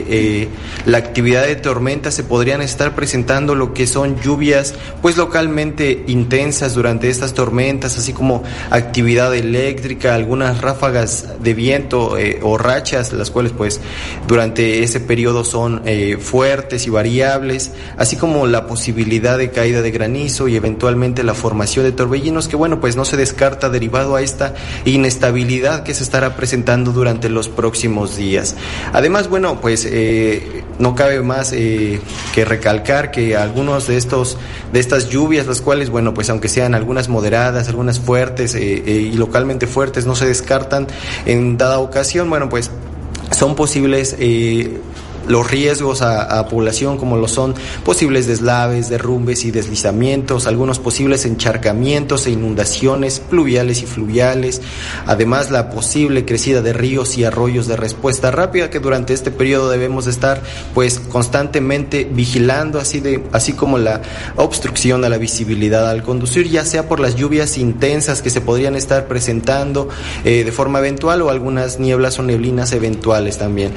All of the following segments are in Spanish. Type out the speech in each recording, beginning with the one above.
la actividad de tormenta se podrían estar presentando lo que son lluvias pues localmente intensas durante estas tormentas, así como actividad eléctrica, algunas ráfagas de viento o rachas, las cuales pues durante ese periodo son fuertes y variables, así como la posibilidad de caída de granizo y eventualmente la formación de torbellinos, que bueno, pues no se descarta derivado a esta inestabilidad que se estará presentando durante los próximos días. Además, bueno, pues no cabe más que recalcar que algunos de estas lluvias, las cuales, bueno, pues aunque sean algunas moderadas, algunas fuertes y localmente fuertes, no se descartan en dada ocasión, bueno, pues son posibles los riesgos a población, como lo son posibles deslaves, derrumbes y deslizamientos, algunos posibles encharcamientos e inundaciones pluviales y fluviales, además la posible crecida de ríos y arroyos de respuesta rápida, que durante este periodo debemos estar pues constantemente vigilando, así como la obstrucción a la visibilidad al conducir, ya sea por las lluvias intensas que se podrían estar presentando de forma eventual, o algunas nieblas o neblinas eventuales también.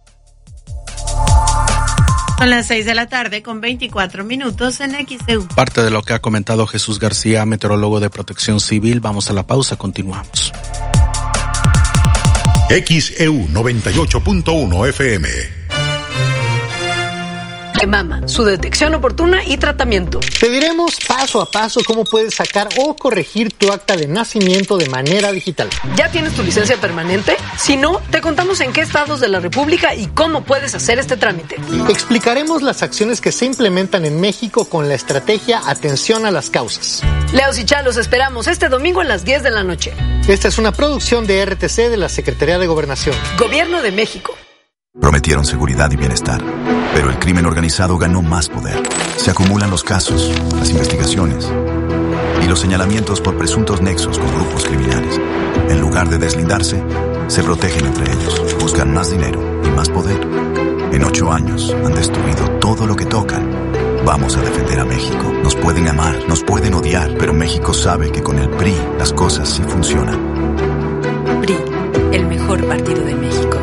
Son las 6:24 en XEU. Parte de lo que ha comentado Jesús García, meteorólogo de Protección Civil. Vamos a la pausa, continuamos. XEU 98.1 FM. Mama, su detección oportuna y tratamiento. Te diremos paso a paso cómo puedes sacar o corregir tu acta de nacimiento de manera digital. ¿Ya tienes tu licencia permanente? Si no, te contamos en qué estados de la República y cómo puedes hacer este trámite. Explicaremos las acciones que se implementan en México con la estrategia Atención a las Causas. Leos y Cha, los esperamos este domingo a las 10 de la noche. Esta es una producción de RTC de la Secretaría de Gobernación. Gobierno de México. Prometieron seguridad y bienestar, pero el crimen organizado ganó más poder. Se acumulan los casos, las investigaciones y los señalamientos por presuntos nexos con grupos criminales. En lugar de deslindarse, se protegen entre ellos, buscan más dinero y más poder. En 8 años han destruido todo lo que tocan. Vamos a defender a México. Nos pueden amar, nos pueden odiar, pero México sabe que con el PRI las cosas sí funcionan. PRI, el mejor partido de México.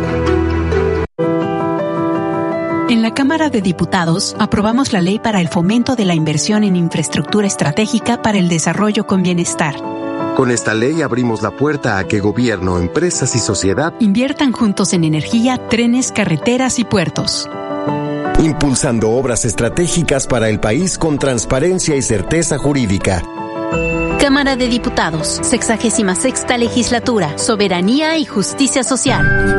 En la Cámara de Diputados aprobamos la Ley para el Fomento de la Inversión en Infraestructura Estratégica para el Desarrollo con Bienestar. Con esta ley abrimos la puerta a que gobierno, empresas y sociedad inviertan juntos en energía, trenes, carreteras y puertos. Impulsando obras estratégicas para el país con transparencia y certeza jurídica. Cámara de Diputados, 66ª Legislatura, Soberanía y Justicia Social.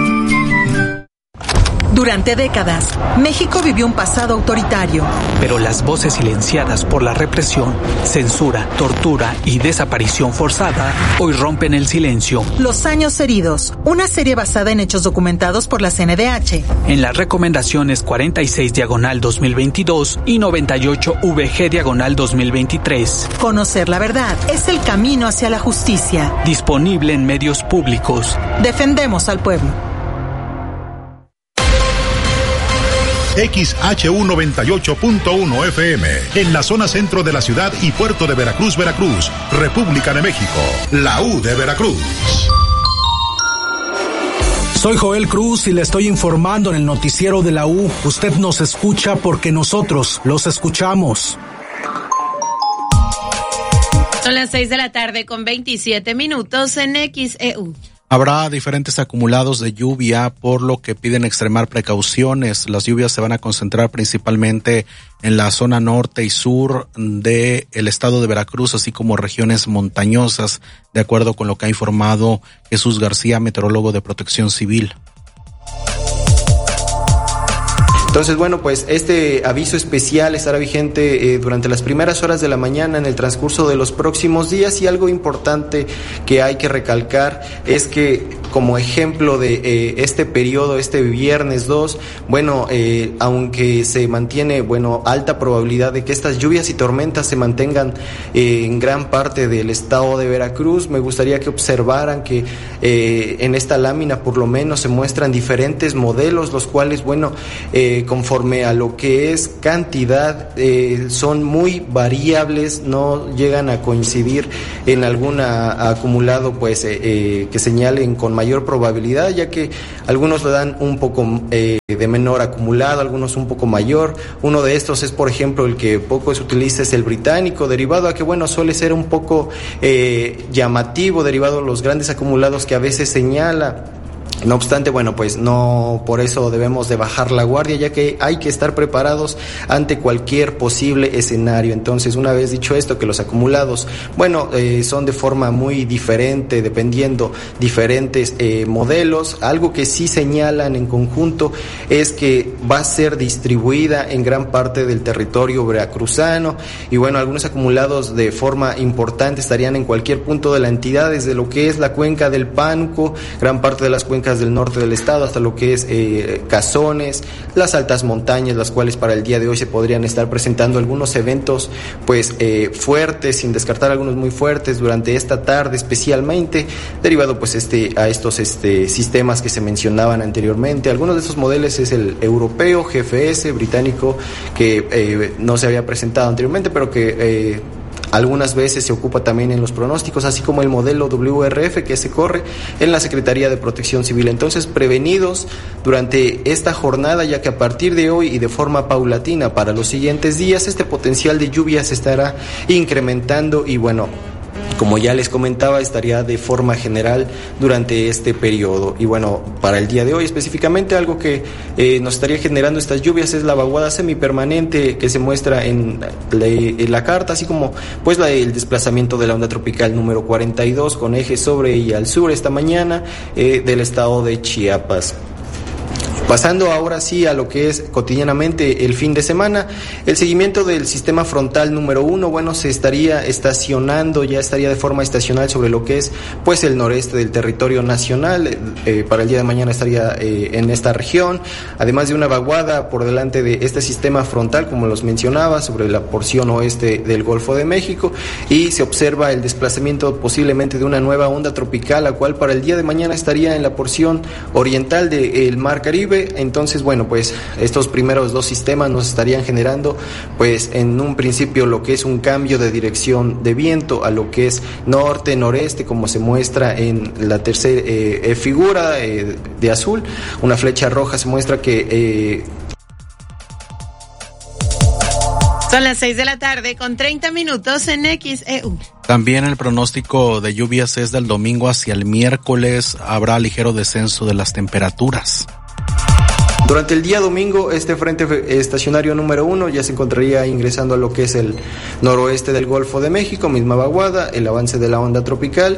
Durante décadas, México vivió un pasado autoritario. Pero las voces silenciadas por la represión, censura, tortura y desaparición forzada hoy rompen el silencio. Los años heridos, una serie basada en hechos documentados por la CNDH. En las recomendaciones 46/2022 y 98/VG/2023. Conocer la verdad es el camino hacia la justicia. Disponible en medios públicos. Defendemos al pueblo. XHU 98.1 FM, en la zona centro de la ciudad y puerto de Veracruz, Veracruz, República de México, la U de Veracruz. Soy Joel Cruz y le estoy informando en el noticiero de la U. Usted nos escucha porque nosotros los escuchamos. Son las 6:27 en XEU. Habrá diferentes acumulados de lluvia, por lo que piden extremar precauciones. Las lluvias se van a concentrar principalmente en la zona norte y sur del estado de Veracruz, así como regiones montañosas, de acuerdo con lo que ha informado Jesús García, meteorólogo de Protección Civil. Entonces, bueno, pues este aviso especial estará vigente durante las primeras horas de la mañana en el transcurso de los próximos días, y algo importante que hay que recalcar es que como ejemplo de este periodo, este viernes 2, bueno, aunque se mantiene, bueno, alta probabilidad de que estas lluvias y tormentas se mantengan en gran parte del estado de Veracruz, me gustaría que observaran que en esta lámina por lo menos se muestran diferentes modelos, los cuales, bueno, conforme a lo que es cantidad, son muy variables, no llegan a coincidir en algún acumulado pues que señalen con mayor probabilidad, ya que algunos le dan un poco de menor acumulado, algunos un poco mayor. Uno de estos es, por ejemplo, el que poco se utiliza, es el británico, derivado a que, bueno, suele ser un poco llamativo, derivado a los grandes acumulados que a veces señala. No obstante, bueno, pues no por eso debemos de bajar la guardia, ya que hay que estar preparados ante cualquier posible escenario. Entonces, una vez dicho esto, que los acumulados, bueno, son de forma muy diferente, dependiendo diferentes modelos. Algo que sí señalan en conjunto es que va a ser distribuida en gran parte del territorio veracruzano, y bueno, algunos acumulados de forma importante estarían en cualquier punto de la entidad, desde lo que es la cuenca del Pánuco, gran parte de las cuencas del norte del estado, hasta lo que es Cazones, las altas montañas, las cuales para el día de hoy se podrían estar presentando algunos eventos pues fuertes, sin descartar algunos muy fuertes durante esta tarde, especialmente derivado pues a estos sistemas que se mencionaban anteriormente. Algunos de esos modelos es el europeo, GFS, británico, que no se había presentado anteriormente, pero que algunas veces se ocupa también en los pronósticos, así como el modelo WRF que se corre en la Secretaría de Protección Civil. Entonces, prevenidos durante esta jornada, ya que a partir de hoy y de forma paulatina para los siguientes días, este potencial de lluvia se estará incrementando y bueno, como ya les comentaba, estaría de forma general durante este periodo. Y bueno, para el día de hoy específicamente, algo que nos estaría generando estas lluvias es la vaguada semipermanente que se muestra en la carta, así como pues el desplazamiento de la onda tropical número 42 con eje sobre y al sur esta mañana del estado de Chiapas. Pasando ahora sí a lo que es cotidianamente el fin de semana, el seguimiento del sistema frontal número 1, bueno, se estaría estacionando, ya estaría de forma estacional sobre lo que es pues el noreste del territorio nacional. Para el día de mañana estaría en esta región, además de una vaguada por delante de este sistema frontal, como los mencionaba, sobre la porción oeste del Golfo de México, y se observa el desplazamiento posiblemente de una nueva onda tropical, la cual para el día de mañana estaría en la porción oriental del Mar Caribe. Entonces, bueno, pues estos primeros dos sistemas nos estarían generando pues en un principio lo que es un cambio de dirección de viento a lo que es norte-noreste, como se muestra en la tercera figura de azul. Una flecha roja se muestra que son las 6 de la tarde con 30 minutos en XEU. También el pronóstico de lluvias es del domingo hacia el miércoles. Habrá ligero descenso de las temperaturas. Durante el día domingo, este frente estacionario número 1 ya se encontraría ingresando a lo que es el noroeste del Golfo de México, misma vaguada, el avance de la onda tropical.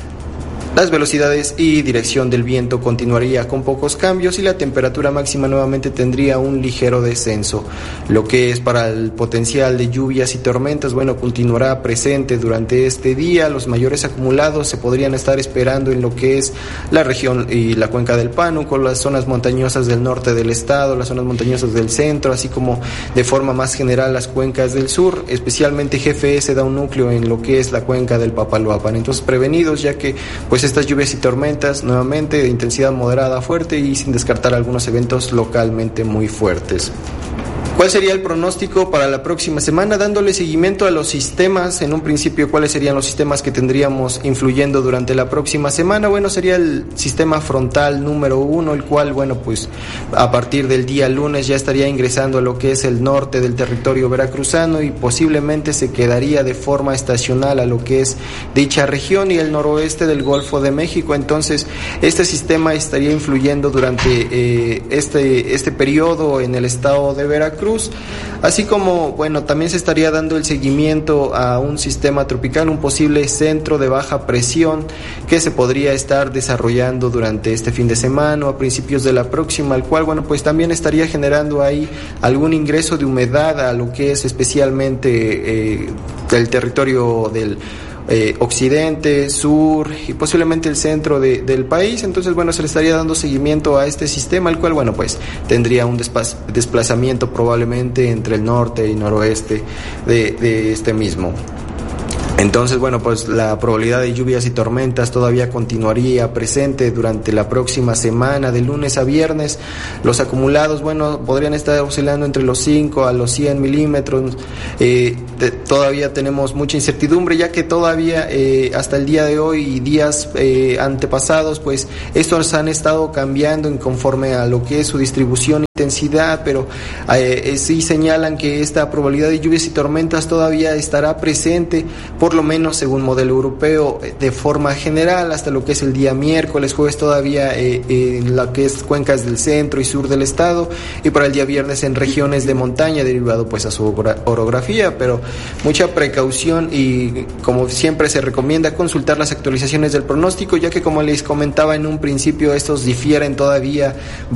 Las velocidades y dirección del viento continuaría con pocos cambios y la temperatura máxima nuevamente tendría un ligero descenso. Lo que es para el potencial de lluvias y tormentas, bueno, continuará presente durante este día. Los mayores acumulados se podrían estar esperando en lo que es la región y la cuenca del Pánuco, las zonas montañosas del norte del estado, las zonas montañosas del centro, así como de forma más general las cuencas del sur. Especialmente GFS da un núcleo en lo que es la cuenca del Papaloapan. Entonces, prevenidos, ya que pues estas lluvias y tormentas nuevamente de intensidad moderada a fuerte y sin descartar algunos eventos localmente muy fuertes. ¿Cuál sería el pronóstico para la próxima semana? Dándole seguimiento a los sistemas, en un principio, ¿cuáles serían los sistemas que tendríamos influyendo durante la próxima semana? Bueno, sería el sistema frontal número 1, el cual, bueno, pues a partir del día lunes ya estaría ingresando a lo que es el norte del territorio veracruzano y posiblemente se quedaría de forma estacional a lo que es dicha región y el noroeste del Golfo de México. Entonces, este sistema estaría influyendo durante este periodo en el estado de Veracruz. Así como, bueno, también se estaría dando el seguimiento a un sistema tropical, un posible centro de baja presión que se podría estar desarrollando durante este fin de semana o a principios de la próxima, el cual, bueno, pues también estaría generando ahí algún ingreso de humedad a lo que es especialmente el territorio del occidente, sur y posiblemente el centro del país. Entonces, bueno, se le estaría dando seguimiento a este sistema, el cual, bueno, pues tendría un desplazamiento probablemente entre el norte y noroeste de este mismo. Entonces, bueno, pues la probabilidad de lluvias y tormentas todavía continuaría presente durante la próxima semana, de lunes a viernes. Los acumulados, bueno, podrían estar oscilando entre los 5 a los 100 milímetros. Todavía tenemos mucha incertidumbre, ya que todavía hasta el día de hoy y días antepasados, pues estos han estado cambiando en conforme a lo que es su distribución e intensidad, pero sí señalan que esta probabilidad de lluvias y tormentas todavía estará presente, por lo menos según modelo europeo, de forma general hasta lo que es el día miércoles, jueves todavía en lo que es cuencas del centro y sur del estado, y para el día viernes en regiones de montaña, derivado pues a su orografía, pero mucha precaución, y como siempre se recomienda consultar las actualizaciones del pronóstico, ya que como les comentaba en un principio, estos difieren todavía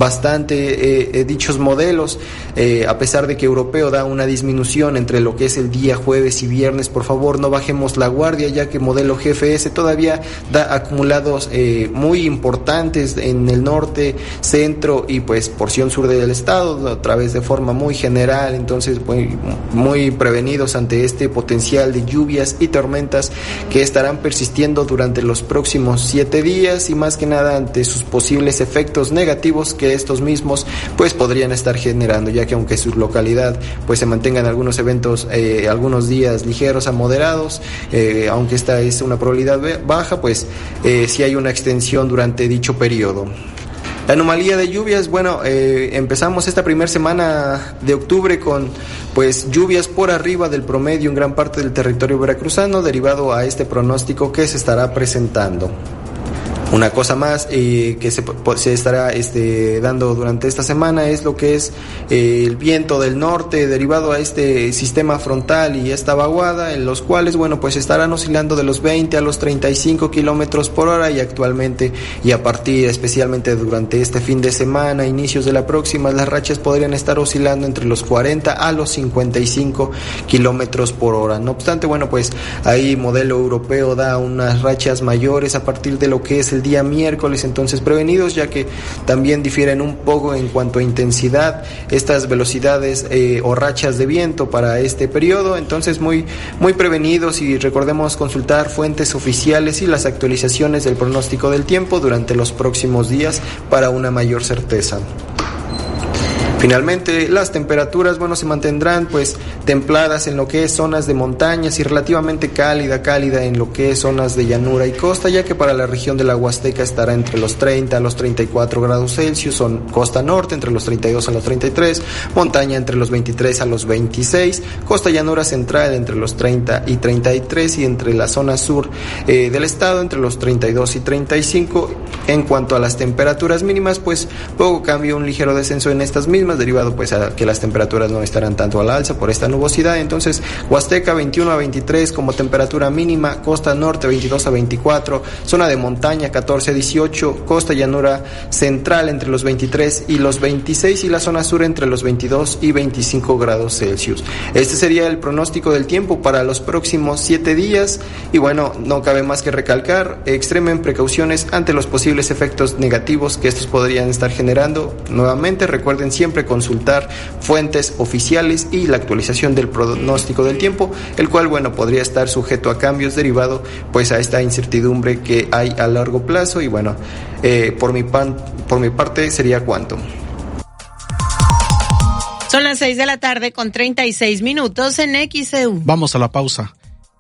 bastante dichos modelos, a pesar de que europeo da una disminución entre lo que es el día jueves y viernes. Por favor, no bajemos la guardia, ya que modelo GFS todavía da acumulados muy importantes en el norte, centro y pues porción sur del estado, a través de forma muy general. Entonces muy prevenidos ante este potencial de lluvias y tormentas que estarán persistiendo durante los próximos 7 días, y más que nada ante sus posibles efectos negativos que estos mismos pues podrían estar generando, ya que aunque su localidad pues se mantengan algunos eventos algunos días ligeros a moderados, aunque esta es una probabilidad baja, pues sí hay una extensión durante dicho periodo. La anomalía de lluvias, bueno, empezamos esta primera semana de octubre con pues lluvias por arriba del promedio en gran parte del territorio veracruzano, derivado a este pronóstico que se estará presentando. Una cosa más que se estará dando durante esta semana es lo que es el viento del norte derivado a este sistema frontal y esta vaguada, en los cuales, bueno, pues estarán oscilando de los 20 a los 35 kilómetros por hora, y actualmente y a partir especialmente durante este fin de semana, inicios de la próxima, las rachas podrían estar oscilando entre los 40 a los 55 kilómetros por hora. No obstante, bueno, pues ahí modelo europeo da unas rachas mayores a partir de lo que es el día miércoles, entonces prevenidos, ya que también difieren un poco en cuanto a intensidad estas velocidades o rachas de viento para este periodo. Entonces muy prevenidos, y recordemos consultar fuentes oficiales y las actualizaciones del pronóstico del tiempo durante los próximos días para una mayor certeza. Finalmente, las temperaturas, bueno, se mantendrán pues templadas en lo que es zonas de montañas y relativamente cálida en lo que es zonas de llanura y costa, ya que para la región de la Huasteca estará entre los 30 a los 34 grados Celsius, son costa norte entre los 32 a los 33, montaña entre los 23 a los 26, costa llanura central entre los 30 y 33, y entre la zona sur del estado entre los 32 y 35. En cuanto a las temperaturas mínimas, pues poco cambio, un ligero descenso en estas mismas, derivado pues a que las temperaturas no estarán tanto al alza por esta nubosidad. Entonces, Huasteca 21 a 23 como temperatura mínima, costa norte 22 a 24, zona de montaña 14 a 18, costa llanura central entre los 23 y los 26, y la zona sur entre los 22 y 25 grados Celsius. Este sería el pronóstico del tiempo para los próximos 7 días, y bueno, no cabe más que recalcar, extremen precauciones ante los posibles efectos negativos que estos podrían estar generando. Nuevamente, recuerden siempre consultar fuentes oficiales y la actualización del pronóstico del tiempo, el cual, bueno, podría estar sujeto a cambios derivado pues a esta incertidumbre que hay a largo plazo. Y bueno, por mi parte sería cuanto. Son las 6 de la tarde con 36 minutos en XEU. Vamos a la pausa.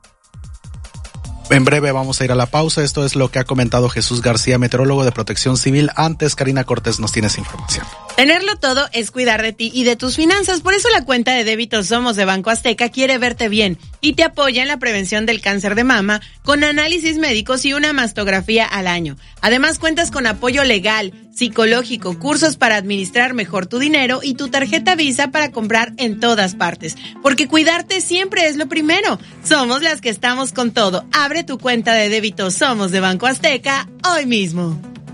En breve vamos a ir a la pausa. Esto es lo que ha comentado Jesús García, meteorólogo de Protección Civil. Antes, Karina Cortés nos tiene esa información. Tenerlo todo es cuidar de ti y de tus finanzas. Por eso la cuenta de débito Somos de Banco Azteca quiere verte bien y te apoya en la prevención del cáncer de mama con análisis médicos y una mastografía al año. Además, cuentas con apoyo legal, psicológico, cursos para administrar mejor tu dinero y tu tarjeta Visa para comprar en todas partes. Porque cuidarte siempre es lo primero. Somos las que estamos con todo. Abre tu cuenta de débito Somos de Banco Azteca hoy mismo.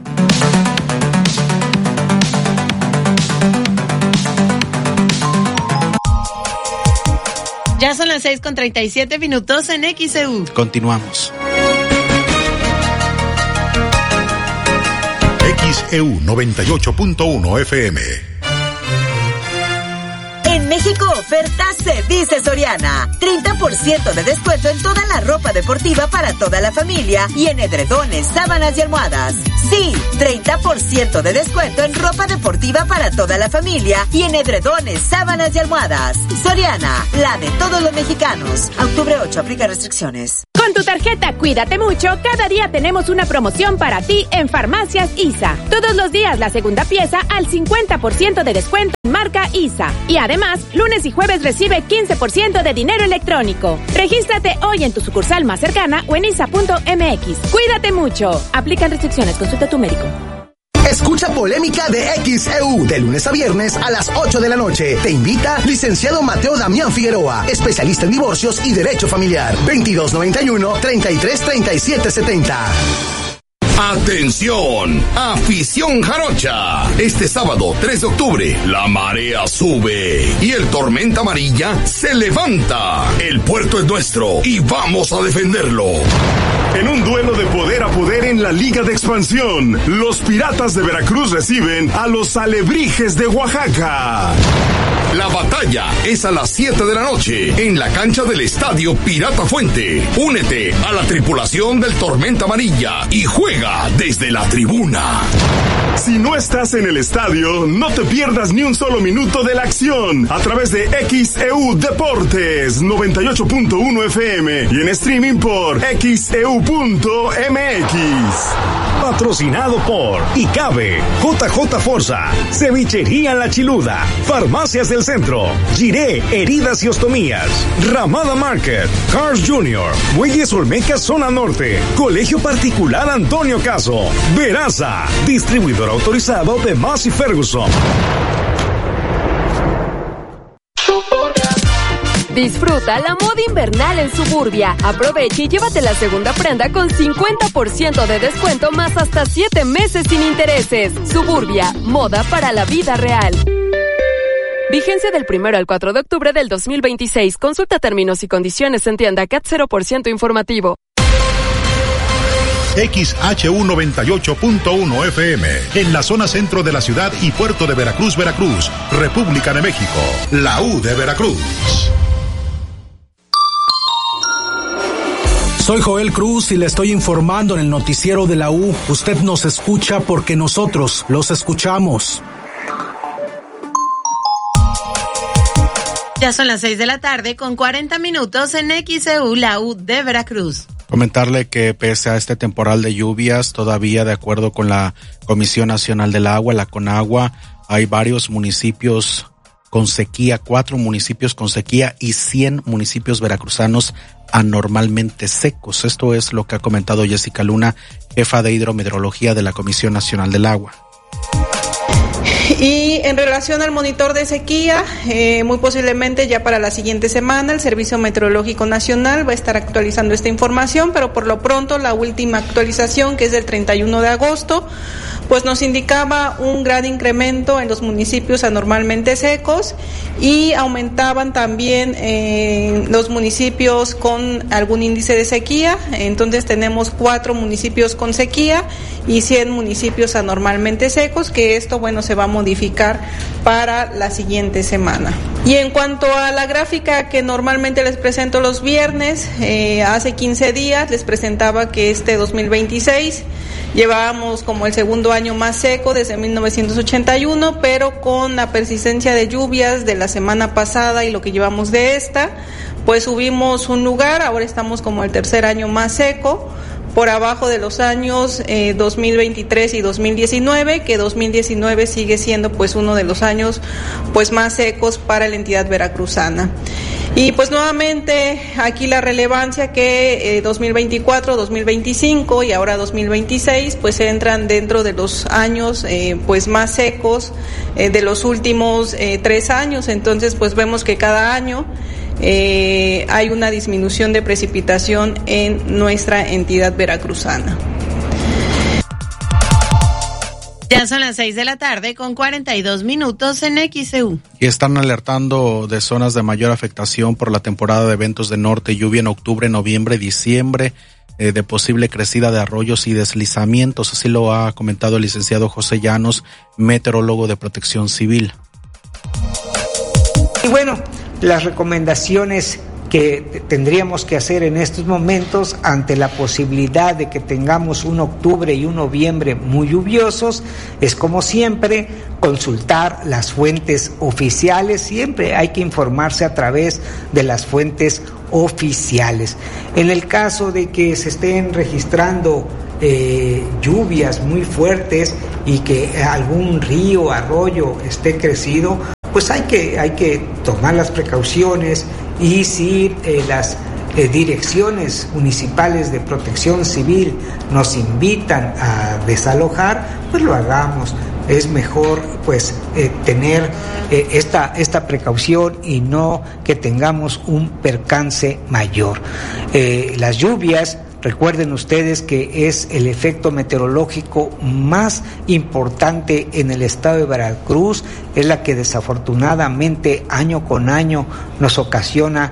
Ya son las 6:37 minutos en XEU. Continuamos. XEU 98.1 FM. En En México, ofertas se dice Soriana. 30% de descuento en toda la ropa deportiva para toda la familia y en edredones, sábanas y almohadas. Sí, 30% de descuento en ropa deportiva para toda la familia y en edredones, sábanas y almohadas. Soriana, la de todos los mexicanos. A octubre 8, aplica restricciones. Con tu tarjeta Cuídate Mucho, cada día tenemos una promoción para ti en Farmacias ISA. Todos los días la segunda pieza al 50% de descuento en marca ISA. Y además, lunes y jueves recibe 15% de dinero electrónico. Regístrate hoy en tu sucursal más cercana o en isa.mx. Cuídate mucho. Aplican restricciones. Consulta a tu médico. Escucha Polémica de XEU de lunes a viernes a las 8 de la noche. Te invita licenciado Mateo Damián Figueroa, especialista en divorcios y derecho familiar. 2291-333770. ¡Atención! ¡Afición jarocha! Este sábado 3 de octubre, la marea sube y el Tormenta Amarilla se levanta. El puerto es nuestro y vamos a defenderlo. En un duelo de poder a poder en la Liga de Expansión, los Piratas de Veracruz reciben a los Alebrijes de Oaxaca. La batalla es a las 7 de la noche en la cancha del Estadio Pirata Fuente. Únete a la tripulación del Tormenta Amarilla y juega desde la tribuna. Si no estás en el estadio, no te pierdas ni un solo minuto de la acción a través de XEU Deportes 98.1 FM y en streaming por XEU.mx. Patrocinado por ICABE, JJ Forza, Cevichería La Chiluda, Farmacias del Centro, Giré Heridas y Ostomías, Ramada Market, Cars Jr., Muelles Olmeca Zona Norte, Colegio Particular Antonio Caso, Veraza, distribuidor autorizado de Massey Ferguson. Disfruta la moda invernal en Suburbia. Aprovecha y llévate la segunda prenda con 50% de descuento más hasta 7 meses sin intereses. Suburbia, moda para la vida real. Vigencia del 1 al 4 de octubre del 2026. Consulta términos y condiciones en tienda CAT 0% informativo. XHU 98.1 FM, en la zona centro de la ciudad y puerto de Veracruz, Veracruz, República de México, la U de Veracruz. Soy Joel Cruz y le estoy informando en el noticiero de la U. Usted nos escucha porque nosotros los escuchamos. Ya son las 6 de la tarde con 40 minutos en XEU, la U de Veracruz. Comentarle que pese a este temporal de lluvias, todavía de acuerdo con la Comisión Nacional del Agua, la CONAGUA, hay varios municipios con sequía, 4 municipios con sequía y 100 municipios veracruzanos anormalmente secos. Esto es lo que ha comentado Jessica Luna, jefa de hidrometeorología de la Comisión Nacional del Agua. Y en relación al monitor de sequía, muy posiblemente ya para la siguiente semana el Servicio Meteorológico Nacional va a estar actualizando esta información, pero por lo pronto la última actualización, que es del 31 de agosto, pues nos indicaba un gran incremento en los municipios anormalmente secos y aumentaban también los municipios con algún índice de sequía. Entonces tenemos 4 municipios con sequía y 100 municipios anormalmente secos, que esto, bueno, se va a modificar para la siguiente semana. Y en cuanto a la gráfica que normalmente les presento los viernes, hace 15 días les presentaba que este 2026 llevábamos como el segundo año más seco desde 1981, pero con la persistencia de lluvias de la semana pasada y lo que llevamos de esta, pues subimos un lugar, ahora estamos como el tercer año más seco, por abajo de los años 2023 y 2019, que 2019 sigue siendo pues uno de los años pues más secos para la entidad veracruzana. Y pues nuevamente aquí la relevancia que 2024, 2025 y ahora 2026 pues entran dentro de los años pues más secos de los últimos 3 años. Entonces pues vemos que cada año hay una disminución de precipitación en nuestra entidad veracruzana. Ya son las 6 de la tarde con 42 minutos en XEU. Y están alertando de zonas de mayor afectación por la temporada de eventos de norte y lluvia en octubre, noviembre, diciembre, de posible crecida de arroyos y deslizamientos. Así lo ha comentado el licenciado José Llanos, meteorólogo de Protección Civil. Y bueno, las recomendaciones que tendríamos que hacer en estos momentos ante la posibilidad de que tengamos un octubre y un noviembre muy lluviosos es, como siempre, consultar las fuentes oficiales. Siempre hay que informarse a través de las fuentes oficiales. En el caso de que se estén registrando lluvias muy fuertes y que algún río, arroyo esté crecido, pues hay que tomar las precauciones, y si las direcciones municipales de protección civil nos invitan a desalojar, pues lo hagamos. Es mejor pues tener esta precaución y no que tengamos un percance mayor. Las lluvias, recuerden ustedes que es el efecto meteorológico más importante en el estado de Veracruz, es la que desafortunadamente año con año nos ocasiona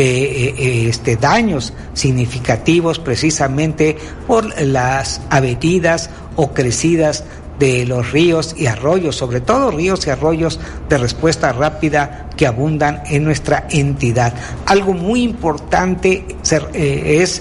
daños significativos precisamente por las avenidas o crecidas de los ríos y arroyos, sobre todo ríos y arroyos de respuesta rápida que abundan en nuestra entidad. Algo muy importante es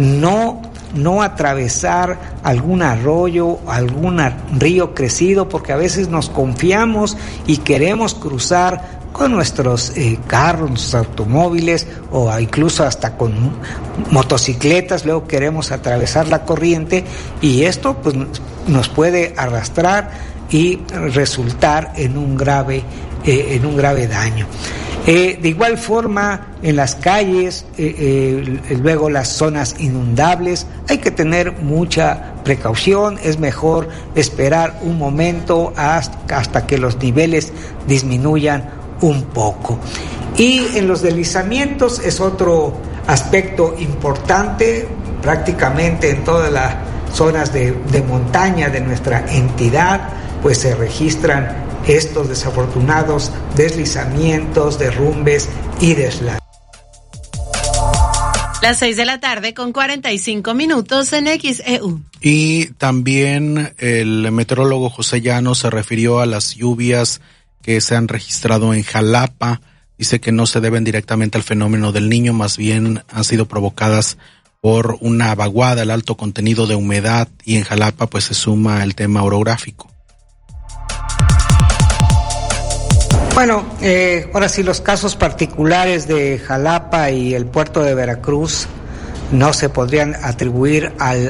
no atravesar algún arroyo, algún río crecido, porque a veces nos confiamos y queremos cruzar con nuestros carros, nuestros automóviles o incluso hasta con motocicletas. Luego queremos atravesar la corriente y esto pues nos puede arrastrar y resultar en un grave daño. De igual forma, en las calles, luego las zonas inundables, hay que tener mucha precaución. Es mejor esperar un momento hasta que los niveles disminuyan un poco. Y en los deslizamientos es otro aspecto importante. Prácticamente en todas las zonas de montaña de nuestra entidad pues se registran estos desafortunados deslizamientos, derrumbes y deslaves. Las 6:45 p.m. en XEU. Y también el meteorólogo José Llano se refirió a las lluvias que se han registrado en Jalapa. Dice que no se deben directamente al fenómeno del Niño, más bien han sido provocadas por una vaguada, el alto contenido de humedad, y en Jalapa pues se suma el tema orográfico. Bueno, ahora sí, los casos particulares de Jalapa y el puerto de Veracruz no se podrían atribuir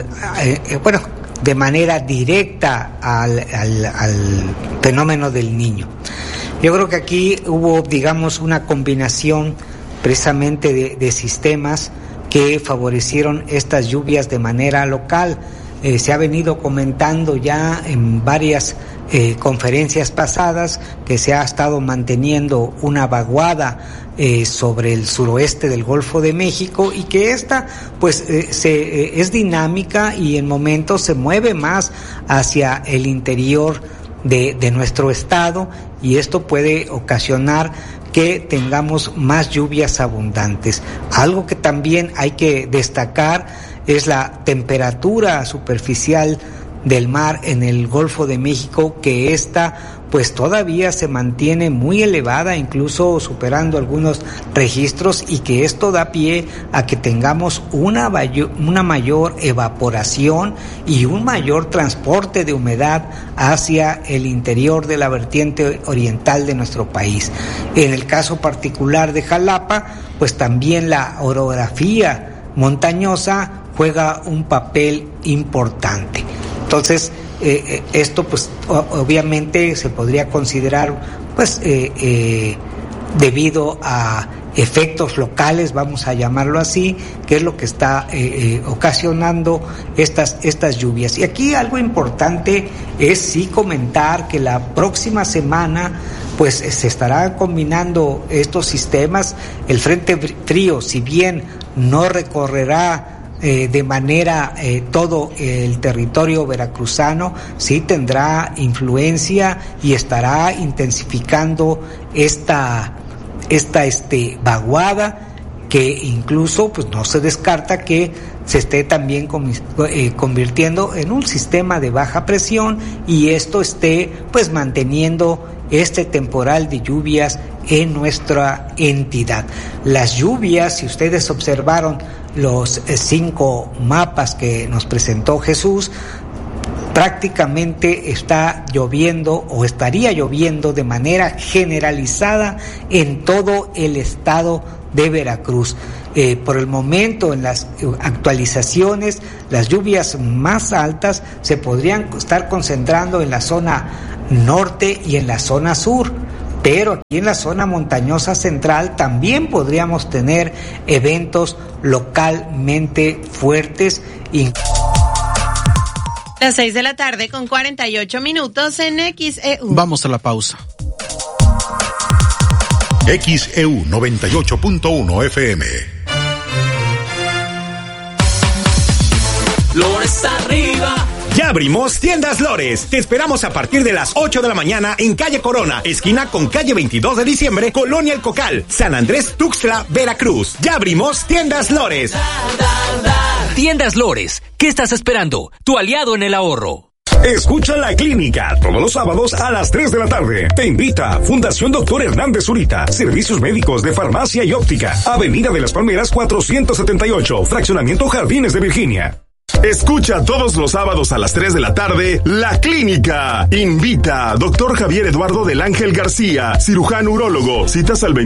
de manera directa al fenómeno del Niño. Yo creo que aquí hubo, digamos, una combinación precisamente de sistemas que favorecieron estas lluvias de manera local. Se ha venido comentando ya en varias conferencias pasadas que se ha estado manteniendo una vaguada sobre el suroeste del Golfo de México, y que esta pues es dinámica y en momentos se mueve más hacia el interior de nuestro estado, y esto puede ocasionar que tengamos más lluvias abundantes. Algo que también hay que destacar es la temperatura superficial del mar en el Golfo de México, que esta pues todavía se mantiene muy elevada, incluso superando algunos registros, y que esto da pie a que tengamos una mayor evaporación y un mayor transporte de humedad hacia el interior de la vertiente oriental de nuestro país. En el caso particular de Jalapa, pues también la orografía montañosa juega un papel importante. Entonces, esto pues obviamente se podría considerar pues debido a efectos locales, vamos a llamarlo así, que es lo que está ocasionando estas lluvias. Y aquí algo importante es sí comentar que la próxima semana pues se estarán combinando estos sistemas. El frente frío, si bien no recorrerá de manera todo el territorio veracruzano, sí tendrá influencia y estará intensificando esta vaguada, que incluso pues no se descarta que se esté también convirtiendo en un sistema de baja presión, y esto esté pues manteniendo este temporal de lluvias en nuestra entidad. Las lluvias, si ustedes observaron los 5 mapas que nos presentó Jesús, prácticamente está lloviendo o estaría lloviendo de manera generalizada en todo el estado de Veracruz. Por el momento, en las actualizaciones, las lluvias más altas se podrían estar concentrando en la zona norte y en la zona sur, pero aquí en la zona montañosa central también podríamos tener eventos localmente fuertes. Las 6 de la tarde con 48 minutos en XEU. Vamos a la pausa. XEU 98.1 FM. Lores arriba. Ya abrimos Tiendas Lores. Te esperamos a partir de las 8 de la mañana en calle Corona, esquina con calle 22 de diciembre, Colonia El Cocal, San Andrés Tuxtla, Veracruz. Ya abrimos Tiendas Lores. Tiendas Lores. ¿Qué estás esperando? Tu aliado en el ahorro. Escucha La Clínica todos los sábados a las 3 de la tarde. Te invita Fundación Dr. Hernández Zurita. Servicios médicos de farmacia y óptica. Avenida de las Palmeras 478. Fraccionamiento Jardines de Virginia. Escucha todos los sábados a las 3 de la tarde La Clínica. Invita Dr. Javier Eduardo del Ángel García, cirujano urólogo. Citas al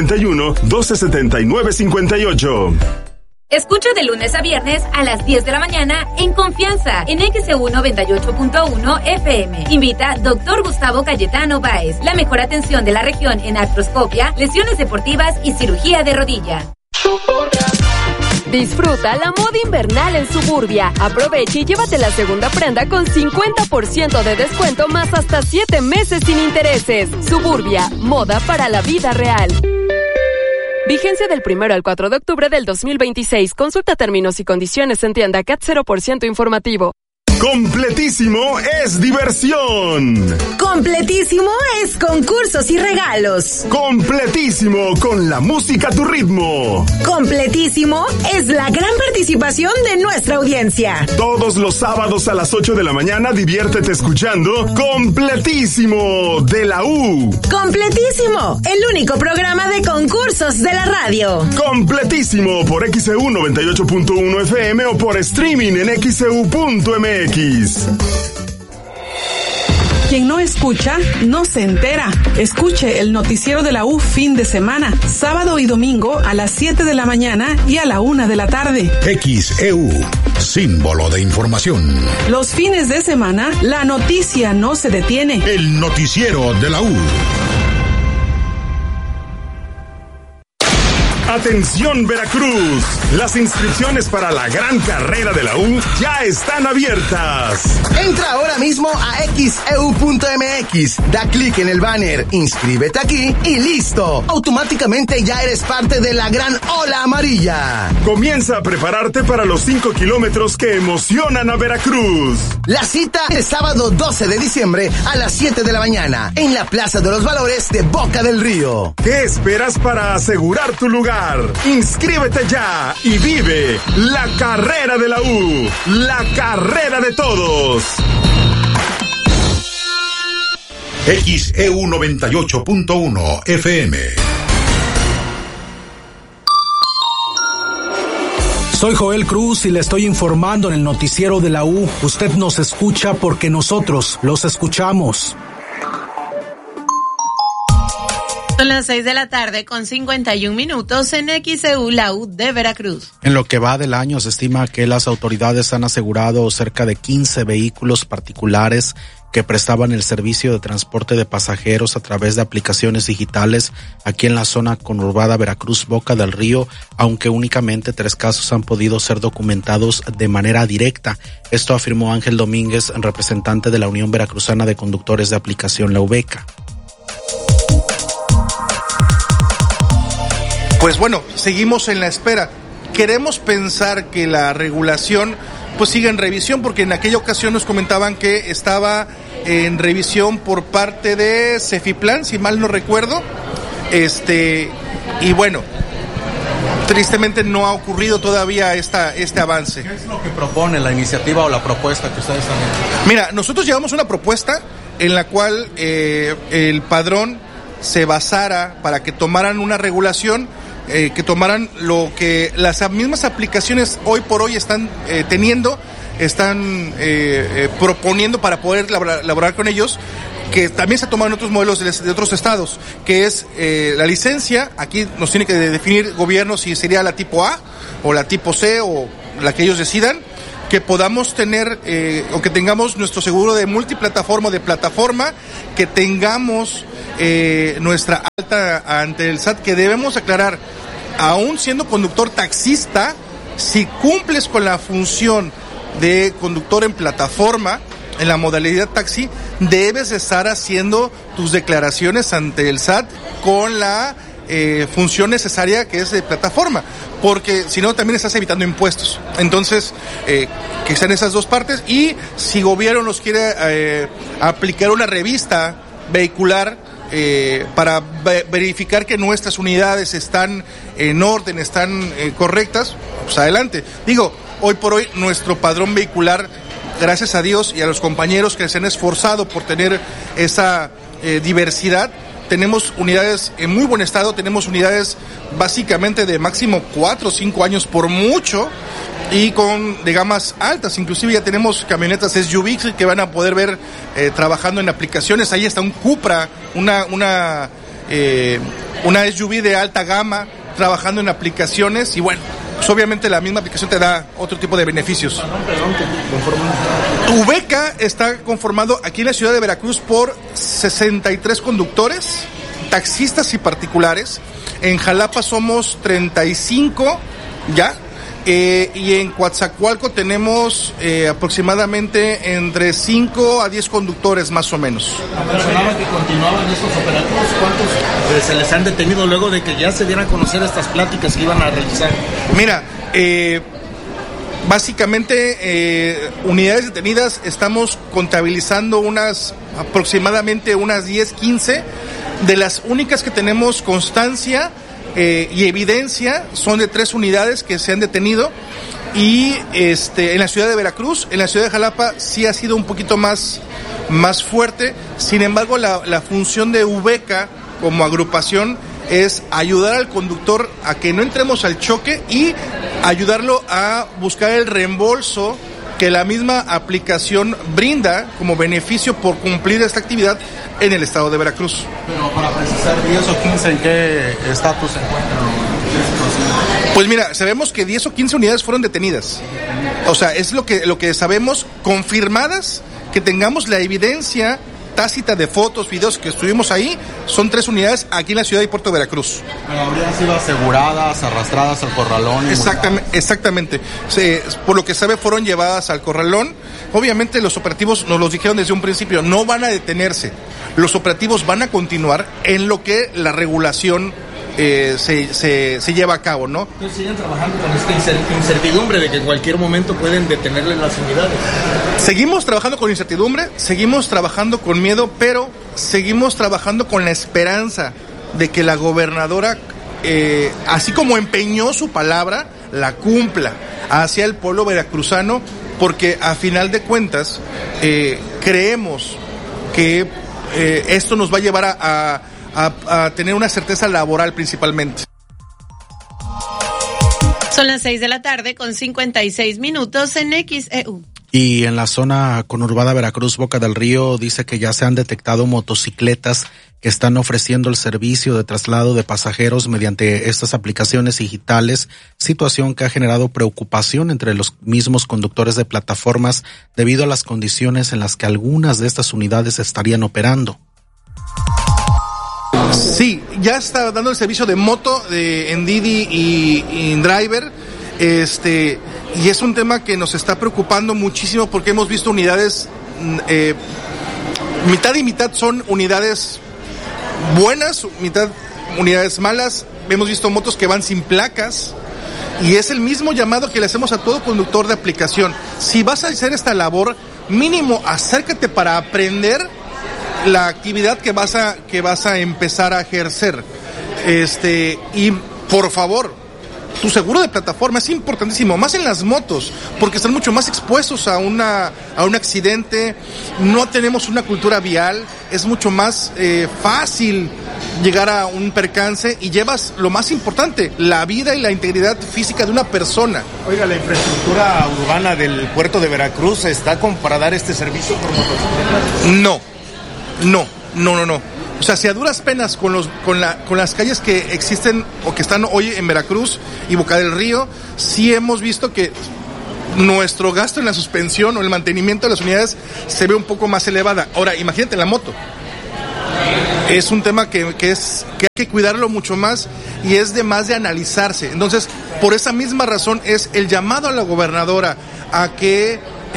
2291-1279-58. Escucha de lunes a viernes a las 10 de la mañana en Confianza en XEU 98.1 FM. Invita Dr. Gustavo Cayetano Báez. La mejor atención de la región en artroscopia, lesiones deportivas y cirugía de rodilla. Disfruta la moda invernal en Suburbia. Aprovecha y llévate la segunda prenda con 50% de descuento más hasta 7 meses sin intereses. Suburbia, moda para la vida real. Vigencia del 1 al 4 de octubre del 2026. Consulta términos y condiciones en tienda CAT 0% informativo. Completísimo es diversión. Completísimo es concursos y regalos. Completísimo con la música a tu ritmo. Completísimo es la gran participación de nuestra audiencia. Todos los sábados a las 8 de la mañana diviértete escuchando Completísimo de la U. Completísimo, el único programa de concursos de la radio. Completísimo por XEU 98.1 FM o por streaming en XEU.mx. Quien no escucha, no se entera. Escuche el noticiero de la U fin de semana, sábado y domingo a las 7 de la mañana y a la 1 de la tarde. XEU, símbolo de información. Los fines de semana, la noticia no se detiene. El noticiero de la U. Atención Veracruz, las inscripciones para la gran carrera de la U ya están abiertas. Entra ahora mismo a xeu.mx, da clic en el banner, inscríbete aquí y listo. Automáticamente ya eres parte de la gran ola amarilla. Comienza a prepararte para los 5 kilómetros que emocionan a Veracruz. La cita es sábado 12 de diciembre a las 7 de la mañana en la Plaza de los Valores de Boca del Río. ¿Qué esperas para asegurar tu lugar? Inscríbete ya y vive la carrera de la U, la carrera de todos. XEU 98.1 FM. Soy Joel Cruz y le estoy informando en el noticiero de la U. Usted nos escucha porque nosotros los escuchamos. Son las 6 de la tarde con 51 minutos en XEU, la U de Veracruz. En lo que va del año se estima que las autoridades han asegurado cerca de 15 vehículos particulares que prestaban el servicio de transporte de pasajeros a través de aplicaciones digitales aquí en la zona conurbada Veracruz-Boca del Río, aunque únicamente 3 casos han podido ser documentados de manera directa. Esto afirmó Ángel Domínguez, representante de la Unión Veracruzana de Conductores de Aplicación, la UVECA. Pues bueno, seguimos en la espera. Queremos pensar que la regulación pues siga en revisión, porque en aquella ocasión nos comentaban que estaba en revisión por parte de Cefiplan, si mal no recuerdo. Y bueno, tristemente no ha ocurrido todavía este avance. ¿Qué es lo que propone la iniciativa o la propuesta que ustedes han hecho? Mira, nosotros llevamos una propuesta en la cual el padrón se basara para que tomaran una regulación, que tomaran lo que las mismas aplicaciones hoy por hoy están están proponiendo para poder laborar con ellos, que también se toman otros modelos de otros estados, que es la licencia. Aquí nos tiene que definir gobierno si sería la tipo A o la tipo C o la que ellos decidan, que podamos tener o que tengamos nuestro seguro de multiplataforma o de plataforma, que tengamos nuestra alta ante el SAT, que debemos aclarar, aún siendo conductor taxista, si cumples con la función de conductor en plataforma, en la modalidad taxi, debes estar haciendo tus declaraciones ante el SAT con la función necesaria que es de plataforma, porque si no también estás evitando impuestos. Entonces, que sean esas dos partes. Y si gobierno nos quiere aplicar una revista vehicular para verificar que nuestras unidades están en orden, están correctas, pues adelante. Digo, hoy por hoy nuestro padrón vehicular, gracias a Dios y a los compañeros que se han esforzado por tener esa diversidad, tenemos unidades en muy buen estado, tenemos unidades básicamente de máximo 4 o 5 años por mucho, y de gamas altas. Inclusive ya tenemos camionetas SUV que van a poder ver trabajando en aplicaciones. Ahí está un Cupra, una SUV de alta gama trabajando en aplicaciones, y bueno, pues obviamente la misma aplicación te da otro tipo de beneficios. Ubeca está conformado aquí en la ciudad de Veracruz por 63 conductores, taxistas y particulares. En Jalapa somos 35 ya. Y en Coatzacoalco tenemos aproximadamente entre 5 a 10 conductores más o menos. Mencionaba que continuaban estos operativos. ¿Cuántos se les han detenido luego de que ya se dieran a conocer estas pláticas que iban a realizar? Mira, básicamente unidades detenidas estamos contabilizando aproximadamente unas 10, 15. De las únicas que tenemos constancia y evidencia son de 3 unidades que se han detenido, y en la ciudad de Veracruz. En la ciudad de Jalapa sí ha sido un poquito más fuerte. Sin embargo, la función de Ubeca como agrupación es ayudar al conductor a que no entremos al choque y ayudarlo a buscar el reembolso que la misma aplicación brinda como beneficio por cumplir esta actividad en el estado de Veracruz. Pero para precisar, 10 o 15, ¿en qué estatus se encuentran? Pues mira, sabemos que 10 o 15 unidades fueron detenidas. O sea, es lo que sabemos, confirmadas, que tengamos la evidencia tácita de fotos, videos que estuvimos ahí. Son 3 unidades aquí en la ciudad y puerto de Veracruz. Pero habrían sido aseguradas, arrastradas al corralón. Exactamente. Por lo que sabe, fueron llevadas al corralón. Obviamente los operativos, nos los dijeron desde un principio, no van a detenerse. Los operativos van a continuar en lo que la regulación se lleva a cabo, ¿no? Entonces siguen trabajando con esta incertidumbre de que en cualquier momento pueden detenerle las unidades. Seguimos trabajando con incertidumbre, seguimos trabajando con miedo, pero seguimos trabajando con la esperanza de que la gobernadora, así como empeñó su palabra, la cumpla hacia el pueblo veracruzano, porque a final de cuentas creemos que esto nos va a llevar a tener una certeza laboral principalmente. Son las 6:00 con 56 minutos en XEU. Y en la zona conurbada Veracruz, Boca del Río, dice que ya se han detectado motocicletas que están ofreciendo el servicio de traslado de pasajeros mediante estas aplicaciones digitales, situación que ha generado preocupación entre los mismos conductores de plataformas debido a las condiciones en las que algunas de estas unidades estarían operando. Sí, ya está dando el servicio de moto en Didi y en Driver, y es un tema que nos está preocupando muchísimo porque hemos visto unidades, mitad y mitad son unidades buenas, mitad unidades malas. Hemos visto motos que van sin placas, y es el mismo llamado que le hacemos a todo conductor de aplicación. Si vas a hacer esta labor, mínimo acércate para aprender la actividad que vas a empezar a ejercer. Y por favor, tu seguro de plataforma es importantísimo, más en las motos, porque están mucho más expuestos a un accidente. No tenemos una cultura vial, es mucho más fácil llegar a un percance y llevas lo más importante, la vida y la integridad física de una persona. Oiga, ¿la infraestructura urbana del puerto de Veracruz está como para dar este servicio por motocicletas? No. O sea, si a duras penas con las calles que existen o que están hoy en Veracruz y Boca del Río, sí hemos visto que nuestro gasto en la suspensión o el mantenimiento de las unidades se ve un poco más elevada. Ahora, imagínate la moto. Es un tema que hay que cuidarlo mucho más y es de más de analizarse. Entonces, por esa misma razón es el llamado a la gobernadora a que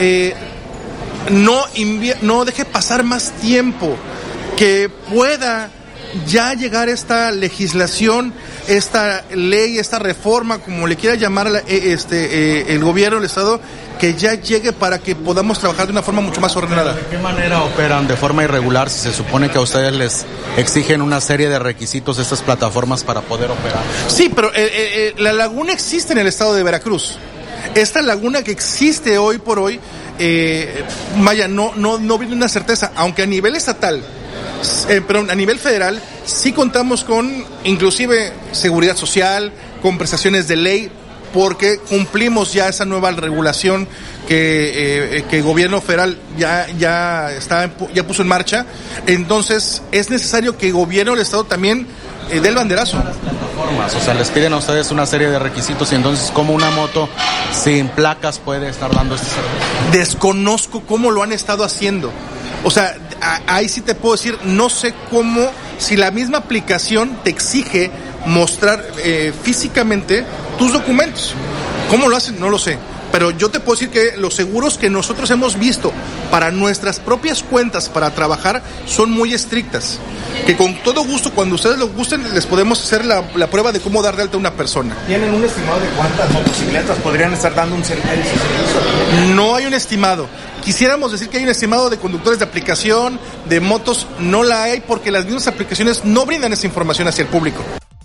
no deje pasar más tiempo, que pueda ya llegar esta legislación, esta ley, esta reforma, como le quiera llamar el gobierno, el Estado, que ya llegue para que podamos trabajar de una forma mucho más ordenada. ¿De qué manera operan de forma irregular si se supone que a ustedes les exigen una serie de requisitos estas plataformas para poder operar? Sí, pero la laguna existe en el estado de Veracruz. Esta laguna que existe hoy por hoy, no viene una certeza, aunque a nivel estatal, pero a nivel federal sí contamos con inclusive seguridad social, con prestaciones de ley, porque cumplimos ya esa nueva regulación que el gobierno federal ya puso en marcha. Entonces es necesario que el gobierno del estado también dé el banderazo. O sea, les piden a ustedes una serie de requisitos y entonces ¿cómo una moto sin placas puede estar dando este servicio? Desconozco cómo lo han estado haciendo. O sea, ahí sí te puedo decir, no sé cómo, si la misma aplicación te exige mostrar físicamente tus documentos. ¿Cómo lo hacen? No lo sé. Pero yo te puedo decir que los seguros que nosotros hemos visto para nuestras propias cuentas para trabajar son muy estrictas. Que con todo gusto, cuando ustedes lo gusten, les podemos hacer la prueba de cómo dar de alta a una persona. ¿Tienen un estimado de cuántas motocicletas podrían estar dando un servicio? No hay un estimado. Quisiéramos decir que hay un estimado de conductores de aplicación, de motos, no la hay porque las mismas aplicaciones no brindan esa información hacia el público.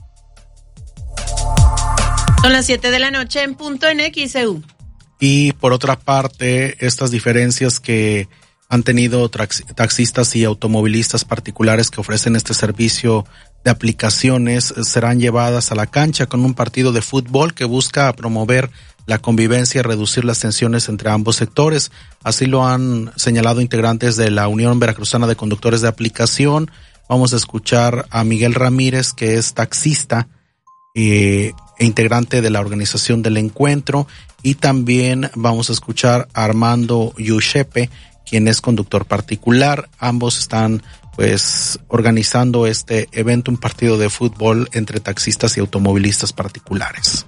Son las 7 de la noche en punto en XEU. Y por otra parte, estas diferencias que han tenido taxistas y automovilistas particulares que ofrecen este servicio de aplicaciones serán llevadas a la cancha con un partido de fútbol que busca promover la convivencia y reducir las tensiones entre ambos sectores. Así lo han señalado integrantes de la Unión Veracruzana de Conductores de Aplicación. Vamos a escuchar a Miguel Ramírez, que es taxista e integrante de la organización del encuentro, y también vamos a escuchar a Armando Yusepe, quien es conductor particular. Ambos están pues organizando este evento, un partido de fútbol entre taxistas y automovilistas particulares.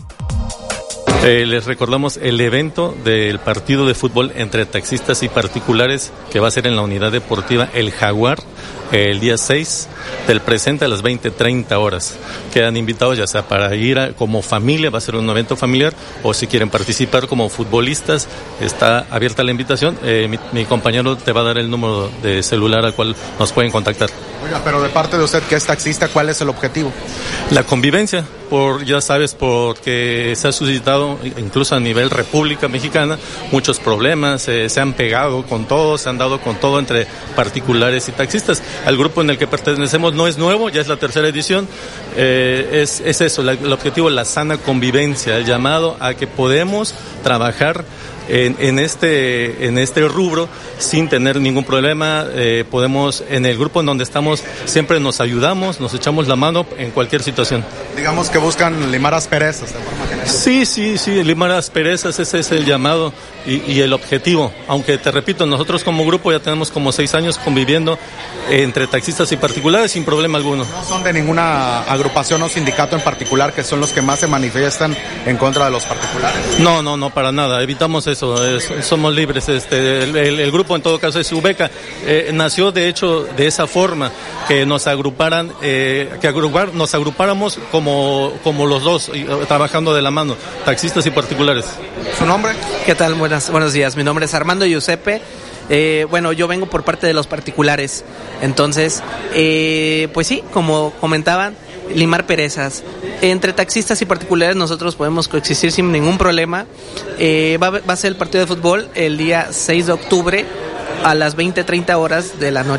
Les recordamos el evento del partido de fútbol entre taxistas y particulares que va a ser en la unidad deportiva El Jaguar el día 6 del presente a las 20:30 horas. Quedan invitados ya sea para ir como familia, va a ser un evento familiar, o si quieren participar como futbolistas, está abierta la invitación. Mi compañero te va a dar el número de celular al cual nos pueden contactar. Oiga, pero de parte de usted que es taxista, ¿cuál es el objetivo? La convivencia, ya sabes, porque se ha suscitado incluso a nivel República Mexicana muchos problemas, se han pegado con todo, se han dado con todo entre particulares y taxistas. El grupo en el que pertenecemos no es nuevo, ya es la tercera edición, es eso, el objetivo, la sana convivencia, el llamado a que podemos trabajar en este rubro sin tener ningún problema. Podemos, en el grupo en donde estamos, siempre nos ayudamos, nos echamos la mano en cualquier situación. Digamos que buscan limar asperezas de forma general. Sí, limar asperezas, ese es el llamado y el objetivo. Aunque te repito, nosotros como grupo ya tenemos como 6 años conviviendo entre taxistas y particulares sin problema alguno. ¿No son de ninguna agrupación o sindicato en particular que son los que más se manifiestan en contra de los particulares? No, para nada, evitamos eso. Somos libres. El grupo en todo caso es Ubeca. Nació de hecho de esa forma, que nos agruparan, nos agrupáramos como los dos, trabajando de la mano, taxistas y particulares. ¿Su nombre? ¿Qué tal? Buenos días. Mi nombre es Armando Yusepe. Yo vengo por parte de los particulares. Entonces, pues sí, como comentaban, limar perezas. Entre taxistas y particulares nosotros podemos coexistir sin ningún problema. Va a ser el partido de fútbol el día 6 de octubre a las 20:30 horas de la noche.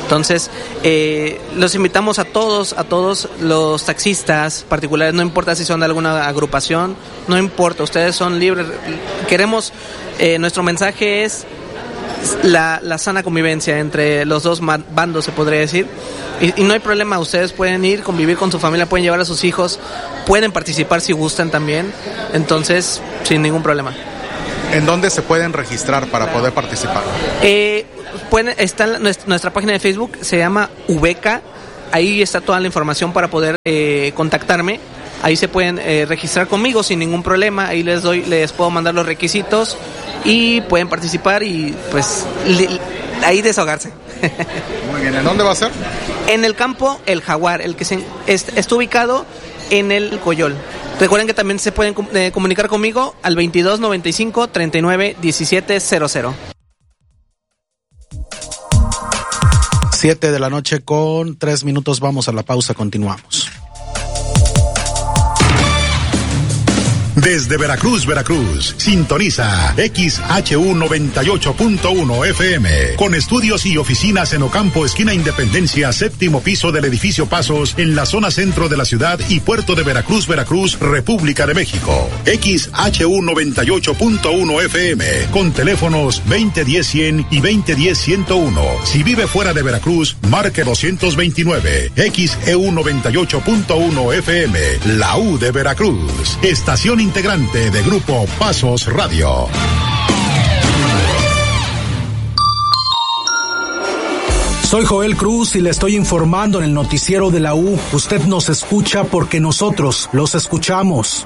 Entonces, los invitamos a todos los taxistas particulares, no importa si son de alguna agrupación, no importa, ustedes son libres. Queremos, nuestro mensaje es la sana convivencia entre los dos bandos, se podría decir, y no hay problema, ustedes pueden ir, convivir con su familia, pueden llevar a sus hijos, pueden participar si gustan también, entonces sin ningún problema. ¿En dónde se pueden registrar para poder participar? Está nuestra página de Facebook, se llama Ubeca, ahí está toda la información para poder contactarme. Ahí se pueden registrar conmigo sin ningún problema, ahí les puedo mandar los requisitos y pueden participar y pues ahí desahogarse. Muy bien, ¿en dónde va a ser? En el campo El Jaguar, el que está ubicado en el Coyol. Recuerden que también se pueden comunicar conmigo al 22 95 39 17 00. 7 de la noche con 3 minutos, vamos a la pausa, continuamos. Desde Veracruz, sintoniza XHU 98.1 FM, con estudios y oficinas en Ocampo, esquina Independencia, séptimo piso del edificio Pasos, en la zona centro de la ciudad y puerto de Veracruz, República de México. XHU 98.1 FM, con teléfonos 2010-100 y 2010-101. Si vive fuera de Veracruz, marque 229. XEU 98.1 FM, la U de Veracruz, estación integrante de Grupo Pasos Radio. Soy Joel Cruz y le estoy informando en el noticiero de la U. Usted nos escucha porque nosotros los escuchamos.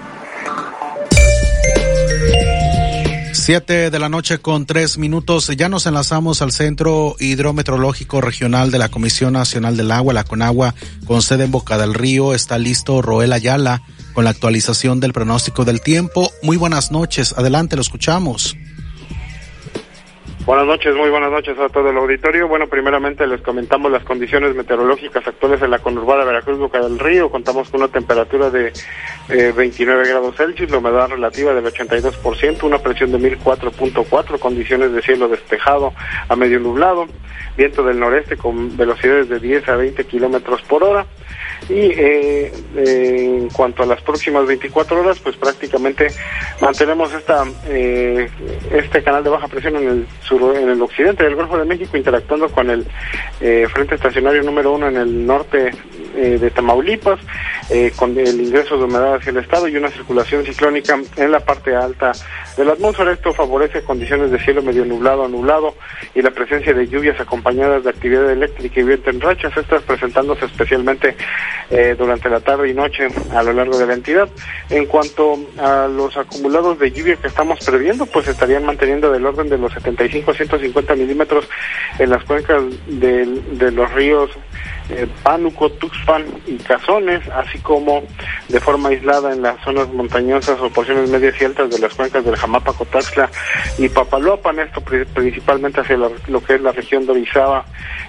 7 de la noche con 3 minutos. Ya nos enlazamos al Centro Hidrometeorológico Regional de la Comisión Nacional del Agua, la CONAGUA, con sede en Boca del Río. Está listo Roel Ayala con la actualización del pronóstico del tiempo. Muy buenas noches, adelante, lo escuchamos. Buenas noches, muy buenas noches a todo el auditorio. Bueno, primeramente les comentamos las condiciones meteorológicas actuales en la conurbada Veracruz, Boca del Río. Contamos con una temperatura de 29 grados Celsius, la humedad relativa del 82%, una presión de 1004.4, condiciones de cielo despejado a medio nublado, viento del noreste con velocidades de 10 a 20 kilómetros por hora. Y en cuanto a las próximas 24 horas, pues prácticamente mantenemos este canal de baja presión en el occidente del Golfo de México, interactuando con el frente estacionario número 1 en el norte de Tamaulipas, con el ingreso de humedad hacia el estado y una circulación ciclónica en la parte alta de la atmósfera. Esto favorece condiciones de cielo medio nublado a nublado y la presencia de lluvias acompañadas de actividad eléctrica y viento en rachas, estas presentándose especialmente durante la tarde y noche a lo largo de la entidad. En cuanto a los acumulados de lluvia que estamos previendo, pues estarían manteniendo del orden de los 75 a 150 milímetros en las cuencas de los ríos Pánuco, Tuxpan y Cazones, así como de forma aislada en las zonas montañosas o porciones medias y altas de las cuencas del Jamapa, Cotaxtla y Papaloapan, esto principalmente hacia lo que es la región de Orizaba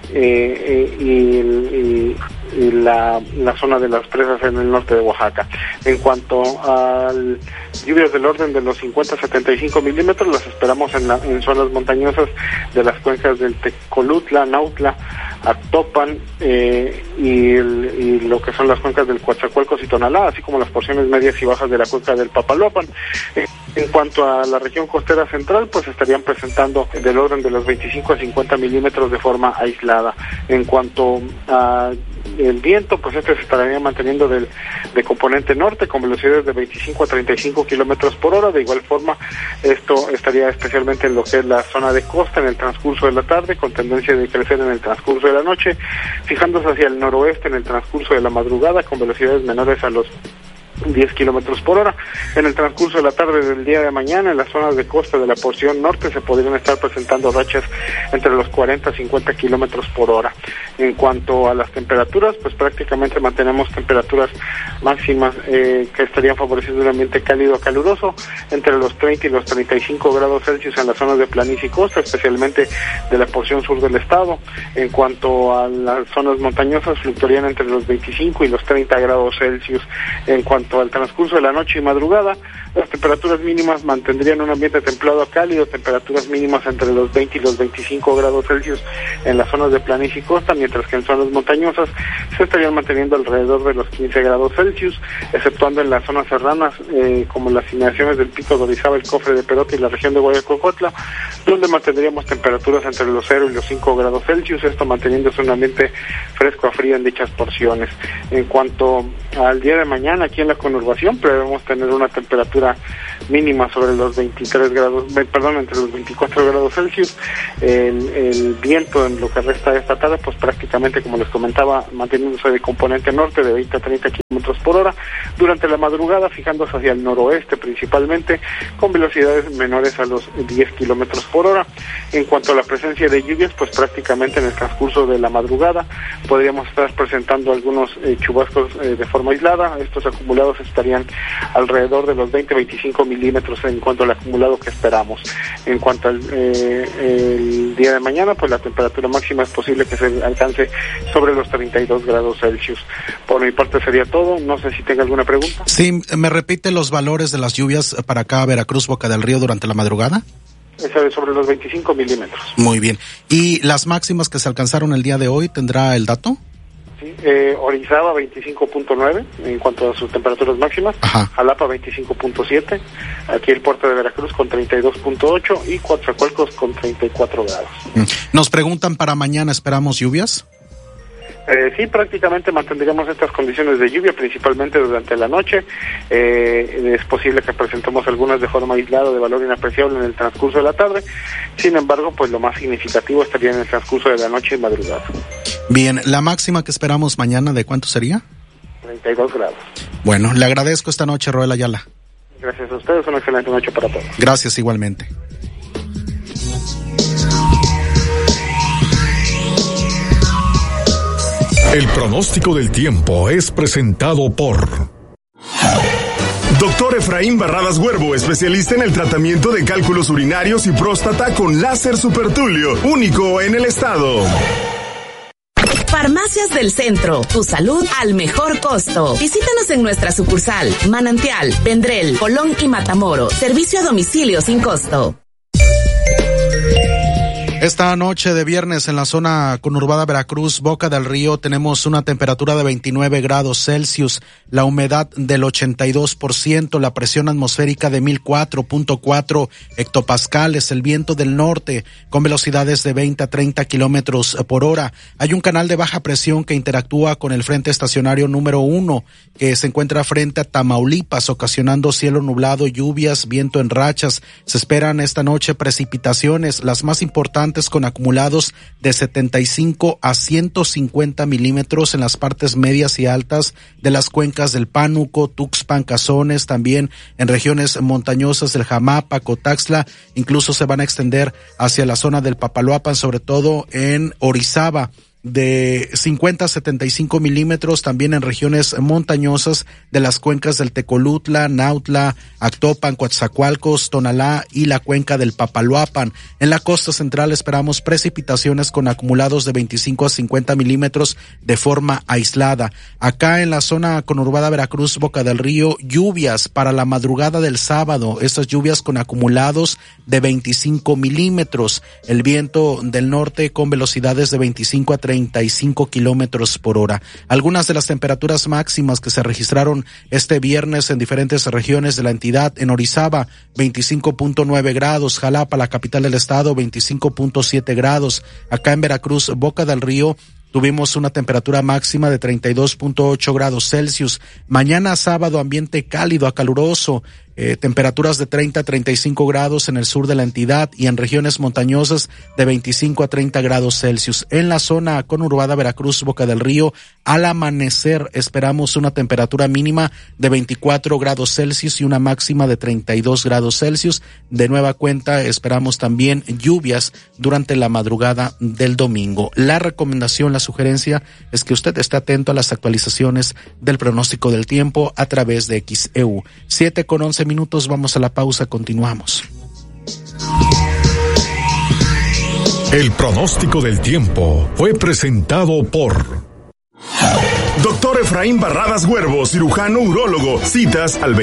y la zona de las presas en el norte de Oaxaca. En cuanto a lluvias del orden de los 50 a 75 milímetros, las esperamos en zonas montañosas de las cuencas del Tecolutla, Nautla, Actopan y lo que son las cuencas del Coatzacoalcos y Tonalá, así como las porciones medias y bajas de la cuenca del Papaloapan. En cuanto a la región costera central, pues estarían presentando del orden de los 25 a 50 milímetros de forma aislada. En cuanto a el viento, pues este se estaría manteniendo de componente norte con velocidades de 25 a 35 kilómetros por hora. De igual forma, esto estaría especialmente en lo que es la zona de costa en el transcurso de la tarde, con tendencia de crecer en el transcurso de la noche, fijándose hacia el noroeste en el transcurso de la madrugada con velocidades menores a los 10 kilómetros por hora. En el transcurso de la tarde del día de mañana, en las zonas de costa de la porción norte se podrían estar presentando rachas entre los 40 a 50 kilómetros por hora. En cuanto a las temperaturas, pues prácticamente mantenemos temperaturas máximas que estarían favoreciendo un ambiente cálido a caluroso, entre los 30 y los 35 grados Celsius en las zonas de planicie y costa, especialmente de la porción sur del estado. En cuanto a las zonas montañosas, fluctuarían entre los 25 y los 30 grados Celsius. En cuanto cuanto al transcurso de la noche y madrugada, las temperaturas mínimas mantendrían un ambiente templado a cálido, temperaturas mínimas entre los 20 y los 25 grados Celsius en las zonas de planicie y costa, mientras que en zonas montañosas se estarían manteniendo alrededor de los 15 grados Celsius, exceptuando en las zonas serranas, como las inmediaciones del Pico de Orizaba, el Cofre de Perote y la región de Guayacocotla, donde mantendríamos temperaturas entre los 0 y los 5 grados Celsius, esto manteniéndose un ambiente fresco a frío en dichas porciones. En cuanto al día de mañana, aquí en la conurbación, prevemos tener una temperatura mínima sobre los 23 grados, entre los 24 grados Celsius. El viento en lo que resta de esta tarde, pues prácticamente, como les comentaba, manteniéndose de componente norte de 20 a 30 kilómetros por hora. Durante la madrugada, fijándose hacia el noroeste principalmente, con velocidades menores a los 10 kilómetros por hora. En cuanto a la presencia de lluvias, pues prácticamente en el transcurso de la madrugada podríamos estar presentando algunos chubascos de forma aislada. Estos acumulados estarían alrededor de los 20-25 milímetros en cuanto al acumulado que esperamos. En cuanto al el día de mañana, pues la temperatura máxima es posible que se alcance sobre los 32 grados Celsius. Por mi parte sería todo. No sé si tenga alguna pregunta. Sí, ¿me repite los valores de las lluvias para acá, Veracruz, Boca del Río, durante la madrugada? Sobre los 25 milímetros. Muy bien. ¿Y las máximas que se alcanzaron el día de hoy, tendrá el dato? Sí, Orizaba 25.9 en cuanto a sus temperaturas máximas. Ajá. Jalapa 25.7, aquí el puerto de Veracruz con 32.8 y Coatzacoalcos con 34 grados. Nos preguntan para mañana, ¿esperamos lluvias? Sí, prácticamente mantendríamos estas condiciones de lluvia, principalmente durante la noche. Es posible que presentemos algunas de forma aislada de valor inapreciable en el transcurso de la tarde. Sin embargo, pues lo más significativo estaría en el transcurso de la noche y madrugada. Bien, ¿la máxima que esperamos mañana de cuánto sería? 32 grados. Bueno, le agradezco esta noche, Roel Ayala. Gracias a ustedes, una excelente noche para todos. Gracias igualmente. El pronóstico del tiempo es presentado por Dr. Efraín Barradas Huervo, especialista en el tratamiento de cálculos urinarios y próstata con láser supertulio, único en el estado. Farmacias del Centro, tu salud al mejor costo. Visítanos en nuestra sucursal, Manantial, Vendrell, Colón y Matamoros. Servicio a domicilio sin costo. Esta noche de viernes en la zona conurbada Veracruz, Boca del Río, tenemos una temperatura de 29 grados Celsius, la humedad del 82%, la presión atmosférica de 1004.4 hectopascales, el viento del norte con velocidades de 20 a 30 kilómetros por hora. Hay un canal de baja presión que interactúa con el frente estacionario número 1, que se encuentra frente a Tamaulipas, ocasionando cielo nublado, lluvias, viento en rachas. Se esperan esta noche precipitaciones, las más importantes con acumulados de 75 a 150 milímetros en las partes medias y altas de las cuencas del Pánuco, Tuxpan, Cazones, también en regiones montañosas del Jamapa, Cotaxtla, incluso se van a extender hacia la zona del Papaloapan, sobre todo en Orizaba, de 50 a 75 milímetros también en regiones montañosas de las cuencas del Tecolutla, Nautla, Actopan, Coatzacoalcos, Tonalá y la cuenca del Papaloapan. En la costa central esperamos precipitaciones con acumulados de 25 a 50 milímetros de forma aislada. Acá en la zona conurbada Veracruz, Boca del Río, lluvias para la madrugada del sábado, estas lluvias con acumulados de 25 milímetros. El viento del norte con velocidades de 25 a 35 kilómetros por hora. Algunas de las temperaturas máximas que se registraron este viernes en diferentes regiones de la entidad: en Orizaba, 25.9 grados, Jalapa, la capital del estado, 25.7 grados. Acá en Veracruz, Boca del Río, tuvimos una temperatura máxima de 32.8 grados Celsius. Mañana sábado, ambiente cálido a caluroso, temperaturas de 30 a 35 grados en el sur de la entidad y en regiones montañosas de 25 a 30 grados Celsius. En la zona conurbada Veracruz, Boca del Río, al amanecer esperamos una temperatura mínima de 24 grados Celsius y una máxima de 32 grados Celsius. De nueva cuenta esperamos también lluvias durante la madrugada del domingo. La recomendación, la sugerencia es que usted esté atento a las actualizaciones del pronóstico del tiempo a través de XEU. 7:11 minutos, vamos a la pausa, continuamos. El pronóstico del tiempo fue presentado por Doctor Efraín Barradas Huervo, cirujano urólogo. Citas al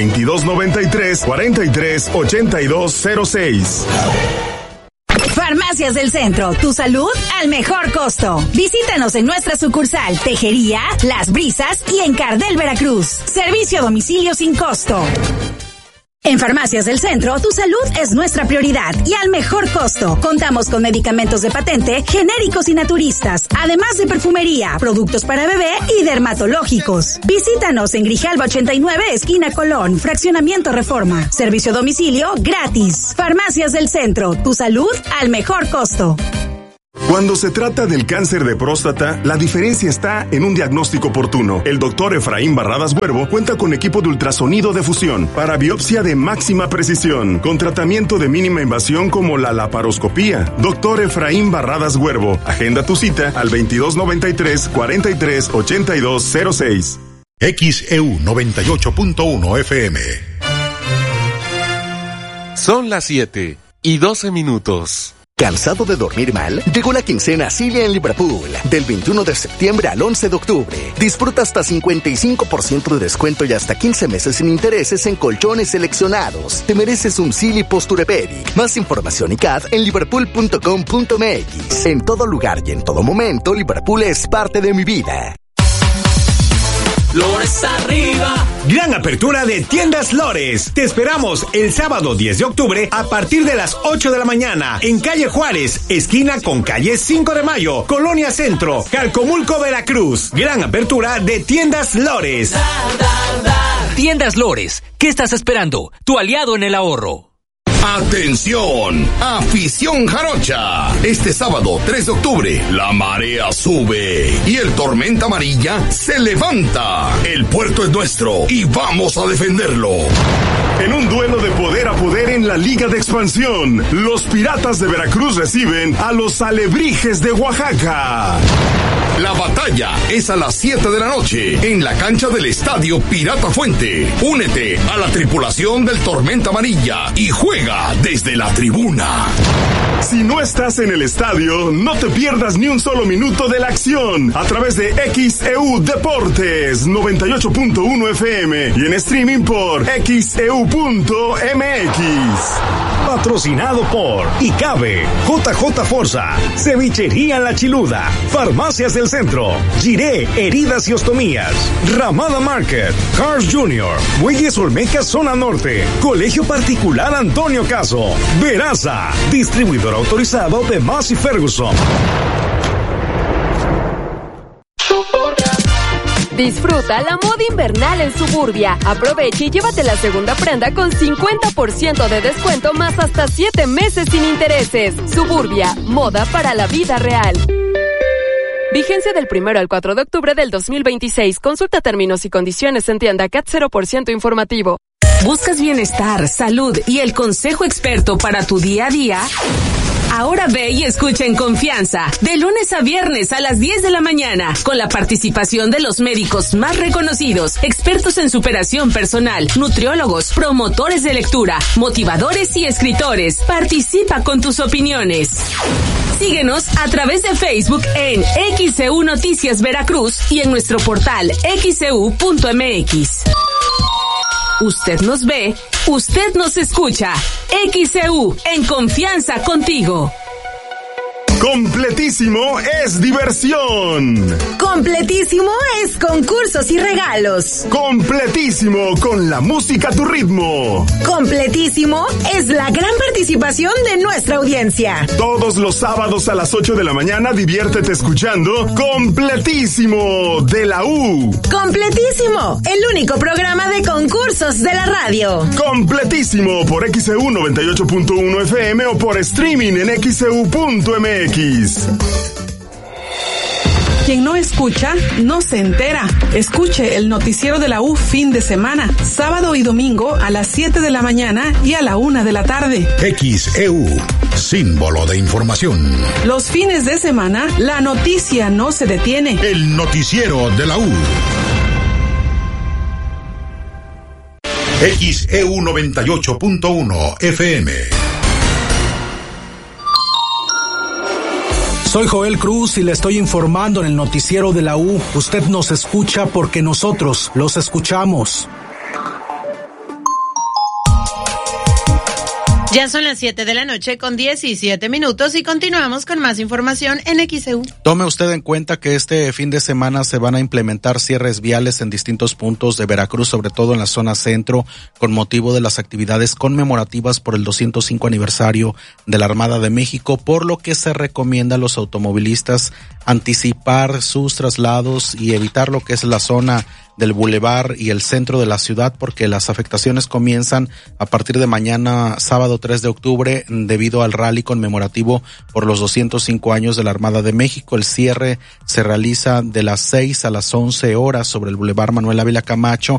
2293-438206. Farmacias del Centro, tu salud al mejor costo. Visítanos en nuestra sucursal Tejería, Las Brisas y en Cardel, Veracruz. Servicio a domicilio sin costo. En Farmacias del Centro, tu salud es nuestra prioridad y al mejor costo. Contamos con medicamentos de patente, genéricos y naturistas, además de perfumería, productos para bebé y dermatológicos. Visítanos en Grijalba 89, esquina Colón, Fraccionamiento Reforma. Servicio a domicilio gratis. Farmacias del Centro, tu salud al mejor costo. Cuando se trata del cáncer de próstata, la diferencia está en un diagnóstico oportuno. El doctor Efraín Barradas Huervo cuenta con equipo de ultrasonido de fusión para biopsia de máxima precisión, con tratamiento de mínima invasión como la laparoscopía. Doctor Efraín Barradas Huervo, agenda tu cita al 2293-438206. XEU 98.1 FM. Son las 7:12. ¿Cansado de dormir mal? Llegó la quincena Cilia en Liverpool. Del 21 de septiembre al 11 de octubre. Disfruta hasta 55% de descuento y hasta 15 meses sin intereses en colchones seleccionados. Te mereces un Silly Posturepedic. Más información y CAD en liverpool.com.mx. En todo lugar y en todo momento, Liverpool es parte de mi vida. Lores arriba. Gran apertura de Tiendas Lores. Te esperamos el sábado 10 de octubre a partir de las 8 de la mañana en calle Juárez, esquina con calle 5 de Mayo, Colonia Centro, Calcomulco, Veracruz. Gran apertura de Tiendas Lores. Tiendas Lores, ¿qué estás esperando? Tu aliado en el ahorro. ¡Atención! ¡Afición jarocha! Este sábado 3 de octubre, la marea sube y el tormenta amarilla se levanta. El puerto es nuestro y vamos a defenderlo. En un duelo de poder a poder en la Liga de Expansión, los Piratas de Veracruz reciben a los Alebrijes de Oaxaca. La batalla es a las 7 de la noche en la cancha del Estadio Pirata Fuente. Únete a la tripulación del Tormenta Amarilla y juega desde la tribuna. Si no estás en el estadio, no te pierdas ni un solo minuto de la acción a través de XEU Deportes 98.1 FM y en streaming por XEU.mx. Patrocinado por Icabe, JJ Forza, Cevichería La Chiluda, Farmacias del Centro, Giré, Heridas y Ostomías, Ramada Market, Cars Jr., Muelles Olmeca Zona Norte, Colegio Particular Antonio Caso, Veraza, distribuidor autorizado de Massey Ferguson. Disfruta la moda invernal en Suburbia. Aprovecha y llévate la segunda prenda con 50% de descuento más hasta 7 meses sin intereses. Suburbia, moda para la vida real. Vigencia del 1 al 4 de octubre del 2026. Consulta términos y condiciones en tienda CAT 0% informativo. ¿Buscas bienestar, salud y el consejo experto para tu día a día? Ahora ve y escucha en confianza, de lunes a viernes a las 10 de la mañana, con la participación de los médicos más reconocidos, expertos en superación personal, nutriólogos, promotores de lectura, motivadores y escritores. Participa con tus opiniones. Síguenos a través de Facebook en XEU Noticias Veracruz y en nuestro portal xeu.mx. Usted nos ve, usted nos escucha. XEU, en confianza contigo. Completísimo es diversión. Completísimo es concursos y regalos. Completísimo con la música a tu ritmo. Completísimo es la gran participación de nuestra audiencia. Todos los sábados a las 8 de la mañana diviértete escuchando Completísimo de la U. Completísimo, el único programa de concursos de la radio. Completísimo por XEU 98.1 FM o por streaming en XEU.mx. Quien no escucha, no se entera. Escuche el noticiero de la U fin de semana, sábado y domingo a las 7 de la mañana y a la 1 de la tarde. XEU, símbolo de información. Los fines de semana, la noticia no se detiene. El noticiero de la U. XEU 98.1 FM. Soy Joel Cruz y le estoy informando en el noticiero de la U. Usted nos escucha porque nosotros los escuchamos. Ya son las 7 de la noche con 17 minutos y continuamos con más información en XEU. Tome usted en cuenta que este fin de semana se van a implementar cierres viales en distintos puntos de Veracruz, sobre todo en la zona centro, con motivo de las actividades conmemorativas por el 205 aniversario de la Armada de México, por lo que se recomienda a los automovilistas anticipar sus traslados y evitar lo que es la zona del bulevar y el centro de la ciudad, porque las afectaciones comienzan a partir de mañana, sábado 3 de octubre, debido al rally conmemorativo por los 205 años de la Armada de México. El cierre se realiza de las 6 a las 11 horas sobre el bulevar Manuel Ávila Camacho